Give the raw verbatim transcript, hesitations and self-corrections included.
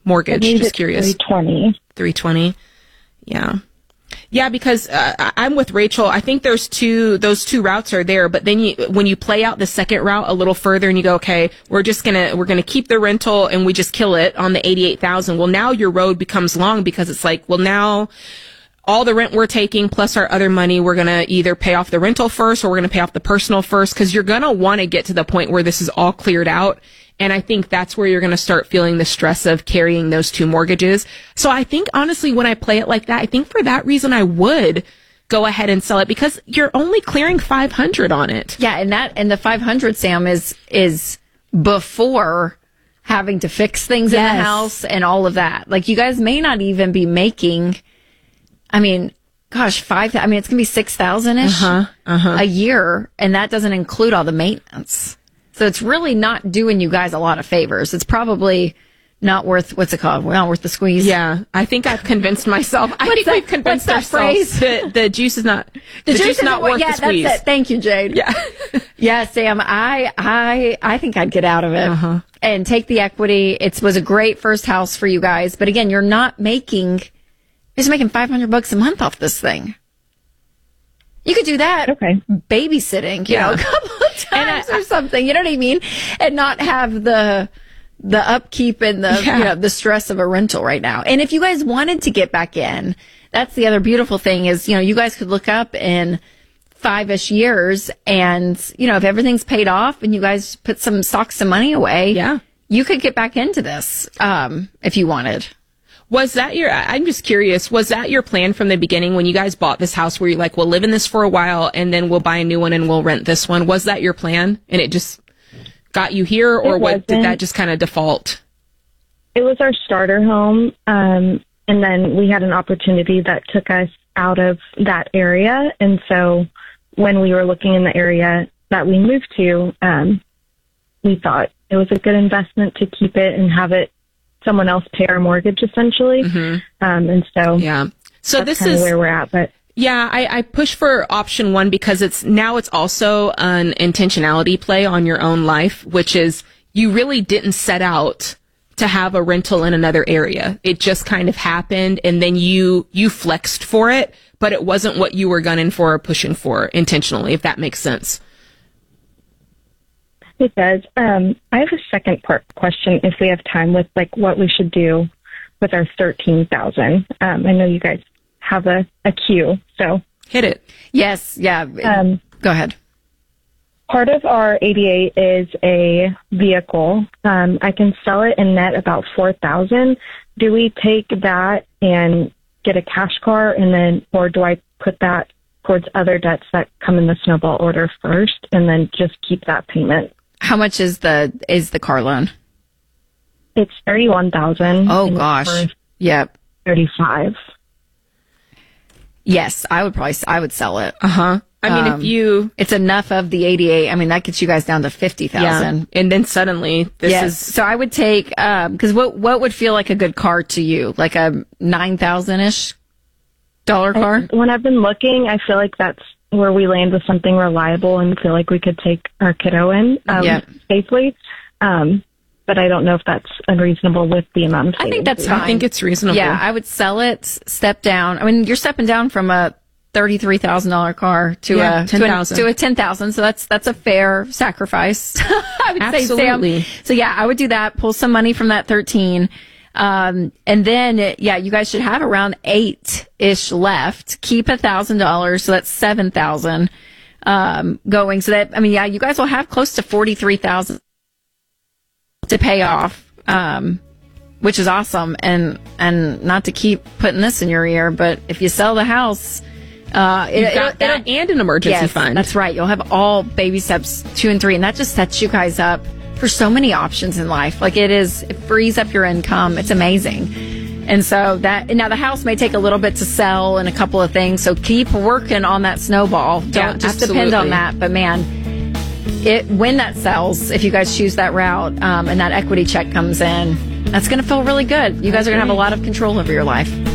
mortgage? Just curious. three twenty. three twenty. Yeah. Yeah, because uh, I'm with Rachel. I think there's two, those two routes are there, but then you, when you play out the second route a little further and you go, okay, we're just gonna, we're gonna keep the rental and we just kill it on the eighty-eight thousand. Well, now your road becomes long because it's like, well, now all the rent we're taking plus our other money, we're gonna either pay off the rental first or we're gonna pay off the personal first, because you're gonna want to get to the point where this is all cleared out. And I think that's where you're going to start feeling the stress of carrying those two mortgages. So I think, honestly, when I play it like that, I think for that reason I would go ahead and sell it, because you're only clearing five hundred on it. Yeah, and that and the five hundred, Sam, is is before having to fix things yes. in the house and all of that. Like, you guys may not even be making, I mean, gosh, five. I mean, it's going to be six thousand ish uh-huh, uh-huh. a year, and that doesn't include all the maintenance. So it's really not doing you guys a lot of favors. It's probably not worth, what's it called? Not worth the squeeze. Yeah. I think I've convinced myself. I think that, we've convinced ourselves that the juice is not, the, the juice is not worth yeah, the squeeze. That's it. Thank you, Jade. Yeah. yeah, Sam, I, I, I think I'd get out of it uh-huh. and take the equity. It was a great first house for you guys. But again, you're not making, you're just making five hundred bucks a month off this thing. You could do that. Okay. Babysitting, you yeah. know, a couple of times I, or something. You know what I mean? And not have the the upkeep and the yeah. you know, the stress of a rental right now. And if you guys wanted to get back in, that's the other beautiful thing is, you know, you guys could look up in five-ish years and, you know, if everything's paid off and you guys put some stock some money away, yeah, you could get back into this um, if you wanted. Was that your, I'm just curious, was that your plan from the beginning when you guys bought this house where you're like, we'll live in this for a while and then we'll buy a new one and we'll rent this one? Was that your plan? And it just got you here, or what, did that just kind of default? It was our starter home. Um, and then we had an opportunity that took us out of that area. And so when we were looking in the area that we moved to, um, we thought it was a good investment to keep it and have it someone else pay our mortgage, essentially. Mm-hmm. Um, and so, yeah. So that's this is where we're at. But yeah, I, I push for option one because it's now it's also an intentionality play on your own life, which is you really didn't set out to have a rental in another area. It just kind of happened, and then you you flexed for it, but it wasn't what you were gunning for or pushing for intentionally, if that makes sense. It does. Um, I have a second part question, if we have time, with like what we should do with our thirteen thousand. Um, I know you guys have a, a queue, so hit it. Yes, yeah. Um, Go ahead. Part of our eighty-eight is a vehicle. Um, I can sell it and net about four thousand. Do we take that and get a cash car, and then, or do I put that towards other debts that come in the snowball order first, and then just keep that payment? How much is the is the car loan? It's thirty-one thousand. Oh gosh. Yep. Thirty-five. Yes, I would probably I would sell it. Uh huh. I mean, um, if you, it's enough of the eighty-eight. I mean, that gets you guys down to fifty thousand. Yeah. And then suddenly this yes. is. So I would take um because what what would feel like a good car to you? Like a nine thousand ish dollar car. I, when I've been looking, I feel like that's where we land with something reliable and feel like we could take our kiddo in um, yep. safely. Um, but I don't know if that's unreasonable with the amount of I think that's fine. I think it's reasonable. Yeah, I would sell it, step down. I mean, you're stepping down from a thirty-three thousand dollars car to yeah, a ten thousand to a ten thousand. So that's that's a fair sacrifice. I would Absolutely. say, Sam. So yeah, I would do that. Pull some money from that thirteen. Um, and then, yeah, you guys should have around eight-ish left. Keep a thousand dollars, so that's seven thousand, um, going. So that, I mean, yeah, you guys will have close to forty-three thousand to pay off, um, which is awesome. And, and not to keep putting this in your ear, but if you sell the house, uh, you've it, got it, that and an emergency yes, fund. That's right. You'll have all baby steps two and three, and that just sets you guys up for so many options in life. Like it is, it frees up your income. It's amazing. And so that, now the house may take a little bit to sell and a couple of things. So keep working on that snowball. Don't Yeah, just absolutely. depend on that. But man, it, when that sells, if you guys choose that route, um, and that equity check comes in, that's going to feel really good. You guys are going to have a lot of control over your life.